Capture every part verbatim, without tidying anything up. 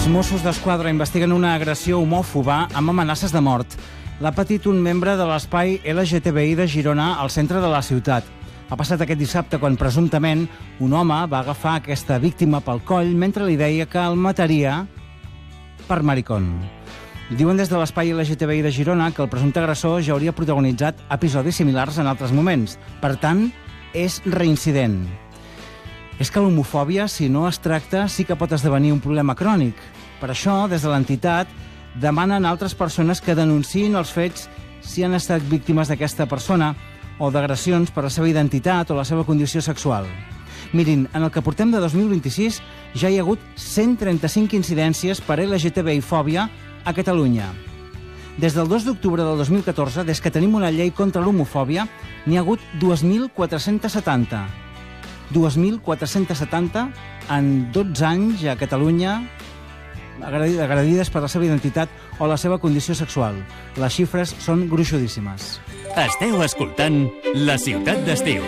Els Mossos d'Esquadra investiguen una agressió homòfoba amb amenaces de mort. L'ha patit un membre de l'espai L G T B I de Girona al centre de la ciutat. Ha passat aquest dissabte quan, presumptament, un home va agafar aquesta víctima pel coll mentre li deia que el mataria per maricón. Diuen des de l'espai L G T B I de Girona que el presumpte agressor ja hauria protagonitzat episodis similars en altres moments. Per tant, és reincident. És que l'homofòbia, si no es tracta, sí que pot esdevenir un problema crònic. Per això, des de l'entitat, demanen a altres persones que denunciïn els fets si han estat víctimes d'aquesta persona o d'agressions per la seva identitat o la seva condició sexual. Mirin, en el que portem de dos mil vint-i-sis ja hi ha hagut cent trenta-cinc incidències per L G T B I-fòbia a Catalunya. Des del dos d'octubre del dos mil catorze, des que tenim una llei contra l'homofòbia, n'hi ha hagut dos mil quatre-cents setanta. dos mil quatre-cents setanta en dotze anys a Catalunya agredides per la seva identitat o la seva condició sexual. Les xifres són gruixudíssimes. Esteu escoltant La Ciutat d'Estiu.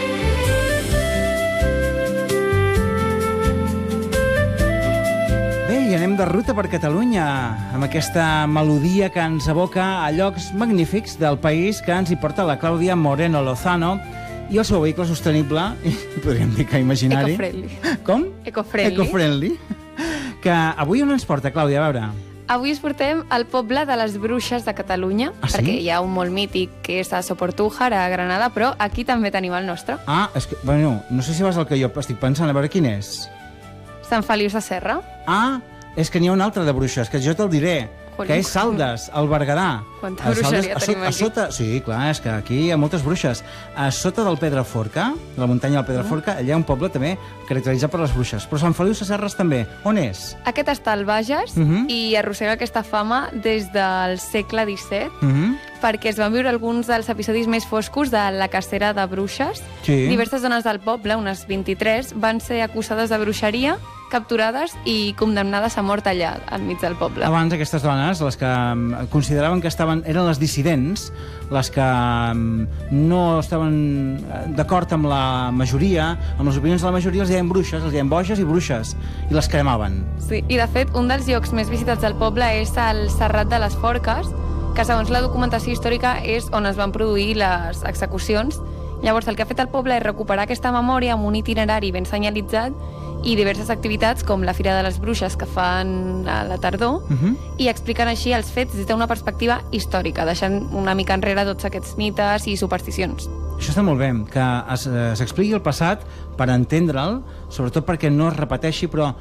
Bé, i anem de ruta per Catalunya amb aquesta melodia que ens aboca a llocs magnífics del país que ens hi porta la Clàudia Moreno Lozano i el seu vehicle sostenible, podríem dir que imaginari. Eco-friendly. Com? Eco-friendly. Eco-friendly. Que avui on ens porta, Clàudia, a veure? Avui us portem al poble de les Bruixes de Catalunya, Ah, sí? perquè hi ha un molt mític que és a Soportújar, a Granada, però aquí també tenim el nostre. Ah, és que, bueno, no sé si vas al que jo estic pensant, a veure quin és. Sant Feliu Sasserra. Ah, és que n'hi ha un altre de Bruixes, que jo te'l diré, que és Saldes, al Berguedà. Quanta A Saldes, bruixeria a tenim sota, a aquí. sota, sí, clar, és que aquí hi ha moltes bruixes. A sota del Pedraforca, de la muntanya del Pedraforca, allà hi ha un poble també caracteritzat per les bruixes. Però Sant Feliu Sasserra també. On és? Aquest està al Bages Mhm. i arrossega aquesta fama des del segle disset, Mhm. perquè es van viure alguns dels episodis més foscos de la cacera de bruixes. Sí. Diverses dones del poble, unes vint-i-tres, van ser acusades de bruixeria, capturades i condemnades a mort allà, enmig del poble. Abans aquestes dones, les que mm, consideraven que estaven, eren les dissidents, les que mm, no estaven eh, d'acord amb la majoria, amb les opinions de la majoria, els deien bruixes, els deien boges i bruixes, i les cremaven. Sí, i de fet, un dels llocs més visitats del poble és el Serrat de les Forques, que segons la documentació històrica és on es van produir les execucions. Llavors, el que ha fet el poble és recuperar aquesta memòria amb un itinerari ben senyalitzat i diverses activitats com la Fira de les Bruixes que fan a la tardor Uh -huh. i expliquen així els fets des d'una perspectiva històrica, deixant una mica enrere tots aquests mites i supersticions. Això està molt bé, que es- eh, s'expliqui el passat per entendre'l, sobretot perquè no es repeteixi, però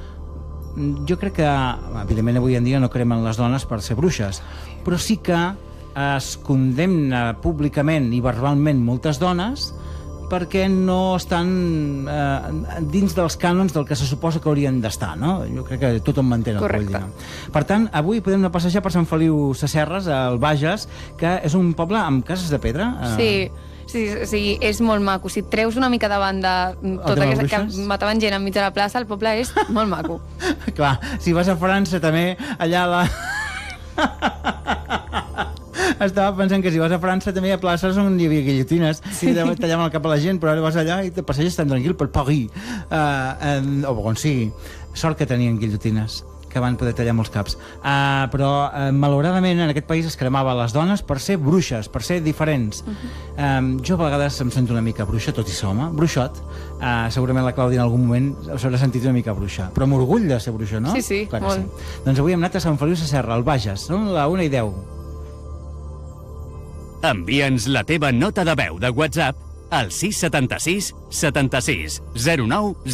mm, jo crec que, evidentment, avui en dia no cremen les dones per ser bruixes, però sí que es condemna públicament i verbalment moltes dones perquè no estan eh, dins dels cànons del que se suposa que haurien d'estar, no? Jo crec que tothom m'entén el que vull dir. Correcte. Per tant, avui podem anar a passejar per Sant Feliu Sasserres, al Bages, que és un poble amb cases de pedra. eh, Sí, sí, sí, és molt maco. Si et treus una mica de banda tot tema aquest, que bruixes? mataven gent enmig de la plaça, el poble és molt maco. Clar, si vas a França també, allà la... Estava pensant que si vas a França també hi ha places on hi havia guillotines, sí. I tallaven el cap a la gent, però ara vas allà i te passeges tan tranquil per París, uh, en, o on sigui. Sort que tenien guillotines, que van poder tallar molts caps. Uh, però, uh, malauradament, en aquest país es cremava les dones per ser bruixes, per ser diferents. Uh -huh. um, jo a vegades em sento una mica bruixa, tot i ser home, bruixot. Uh, segurament la Clàudia en algun moment s'haurà sentit una mica bruixa. Però amb orgull de ser bruixa, no? Sí, sí, Clar que molt. sí. Doncs avui hem anat a Sant Feliu Sasserra, al Bages. Són la una i deu. Envia'ns la teva nota de veu de WhatsApp al sis setanta sis setanta sis zero nou